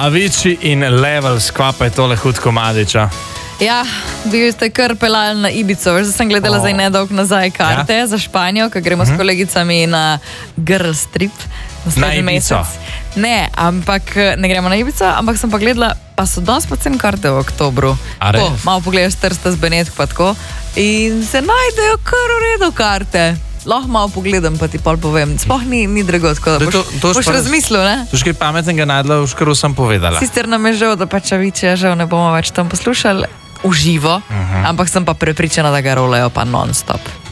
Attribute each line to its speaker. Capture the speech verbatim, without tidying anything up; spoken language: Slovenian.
Speaker 1: Avicii in Levels, kva pa je tole hud komadiča?
Speaker 2: Ja, bil ste kar pelali na Ibico, veš, da sem gledala oh. zdaj nedolg nazaj karte ja? za Španijo, ko gremo mm-hmm. s kolegicami na girls trip.
Speaker 1: Na Ibico?
Speaker 2: Ne, ampak ne gremo na Ibico, ampak sem pa gledala, pa so dosti poceni karte v oktobru. Tako, malo pogledaš Trsta z Benetk pa tako in se najdejo kar v redu karte. Lahko malo pogledam, pa ti pol povem. Sploh ni, ni drago, tako da boš, to, to boš razmislil, ne?
Speaker 1: To še kaj pametnega najdla, v škaru sem povedala.
Speaker 2: Sicer nam je žal, da pač Avicija žal ne bomo več tam poslušali v živo, uh-huh. ampak sem pa prepričana, da ga rolajo pa non-stop.